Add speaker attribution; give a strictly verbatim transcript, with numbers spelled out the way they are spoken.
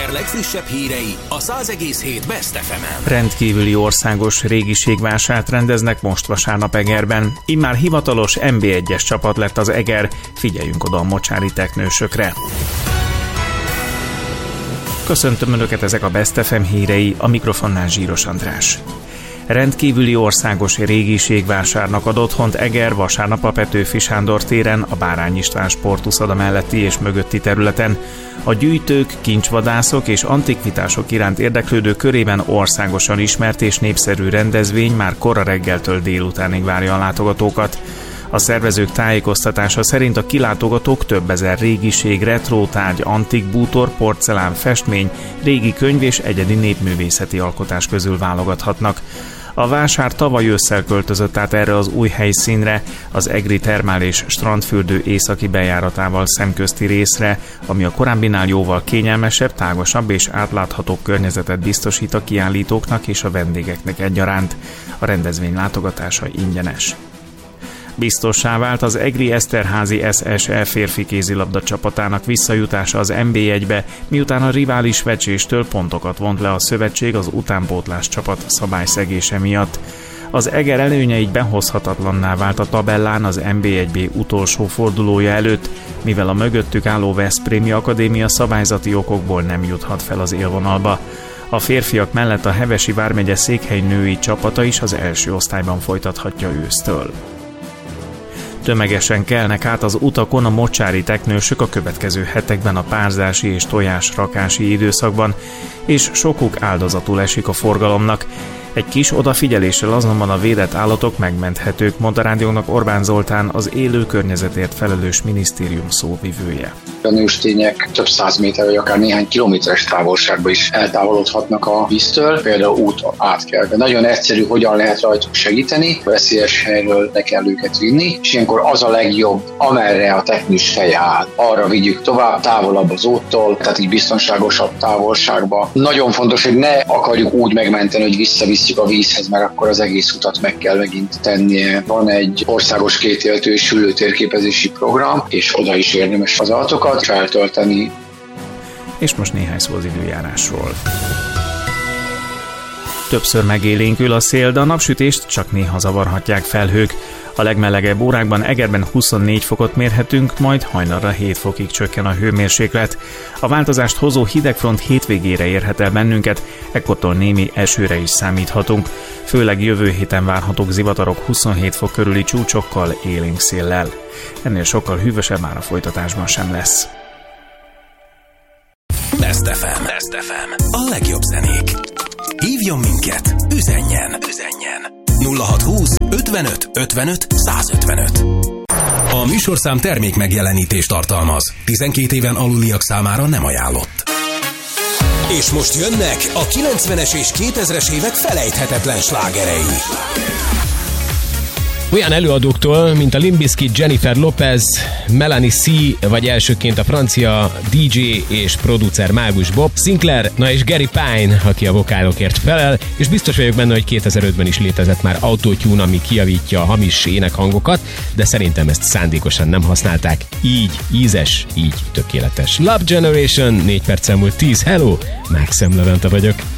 Speaker 1: Eger legfrissebb hírei a száz egész hét Best ef emen.
Speaker 2: Rendkívüli országos régiségvásárt rendeznek most vasárnap Egerben. Immár hivatalos en bé egyes csapat lett az Eger, figyeljünk oda a mocsári teknősökre. Köszöntöm Önöket, ezek a Best ef em hírei, a mikrofonnál Zsíros András. Rendkívüli országos régiségvásárnak ad otthont Eger vasárnap a Petőfi Sándor téren, a Bárány István sportuszoda melletti és mögötti területen. A gyűjtők, kincsvadászok és antikvitások iránt érdeklődő körében országosan ismert és népszerű rendezvény már kora reggeltől délutánig várja a látogatókat. A szervezők tájékoztatása szerint a kilátogatók több ezer régiség, retrótárgy, antik bútor, porcelán, festmény, régi könyv és egyedi népművészeti alkotás közül válogathatnak. A vásár tavaly ősszel költözött át erre az új helyszínre, az egri termál és strandfürdő északi bejáratával szemközti részre, ami a korábbinál jóval kényelmesebb, tágasabb és átláthatóbb környezetet biztosít a kiállítóknak és a vendégeknek egyaránt. A rendezvény látogatása ingyenes. Biztossá vált az egri Eszterházy es es e férfi kézilabda csapatának visszajutása az en bé egybe, miután a rivális Vecséstől pontokat vont le a szövetség az utánpótlás csapat szabályszegése miatt. Az Eger előnye így behozhatatlanná vált a tabellán az en bé egy bé utolsó fordulója előtt, mivel a mögöttük álló Veszprémi Akadémia szabályzati okokból nem juthat fel az élvonalba. A férfiak mellett a Hevesi vármegye Székhely női csapata is az első osztályban folytathatja ősztől. Tömegesen kelnek át az utakon a mocsári teknősök a következő hetekben a párzási és tojásrakási időszakban, és sokuk áldozatul esik a forgalomnak. Egy kis odafigyeléssel azonban a védett állatok megmenthetők, mondta rádiónak Orbán Zoltán, az élő környezetért felelős minisztérium szóvivője.
Speaker 3: A nőstények több száz méter vagy akár néhány kilométeres távolságba is eltávolodhatnak a víztől, például út átkelve. Nagyon egyszerű, hogyan lehet rajtuk segíteni, veszélyes helyről le kell őket vinni, és ilyenkor az a legjobb, amerre a teknős feje áll, arra vigyük tovább, távolabb az úttól, tehát így biztonságosabb távolságba. Nagyon fontos, hogy ne akarjuk úgy megmenteni, hogy visszavisszük a vízhez, mert akkor az egész utat meg kell megint tennie. Van egy országos kétéltő sülőtérképezési program, és oda is érdemes az adatokat feltölteni.
Speaker 2: És most néhány szó az időjárásról. Többször megélénkül a szél, de a napsütést csak néha zavarhatják felhők. A legmelegebb órákban Egerben huszonnégy fokot mérhetünk, majd hajnalra hét fokig csökken a hőmérséklet. A változást hozó hidegfront hétvégére érhet el bennünket, ekkortól némi esőre is számíthatunk. Főleg jövő héten várhatók zivatarok huszonhét fok körüli csúcsokkal, élénk széllel. Ennél sokkal hűvösebb már a folytatásban sem lesz.
Speaker 1: Best ef em. Best ef em. A legjobb zenék. Hívjon minket, üzenjen, üzenjen. nulla hatszázhúsz ötvenöt ötvenöt százötvenöt. A műsorszám termék megjelenítést tartalmaz. tizenkét éven aluliak számára nem ajánlott. És most jönnek a kilencvenes és kétezres évek felejthetetlen slágerei.
Speaker 4: Olyan előadóktól, mint a Limp Bizkit, Jennifer Lopez, Melanie C, vagy elsőként a francia dé dzsé és producer Mágus Bob Sinclair, na és Gary Pine, aki a vokálokért felel, és biztos vagyok benne, hogy kétezer-ötben is létezett már autotune, ami kijavítja a hamis énekhangokat, de szerintem ezt szándékosan nem használták. Így ízes, így tökéletes. Love Generation, négy perc múlt tíz, hello, Maxim Levente vagyok.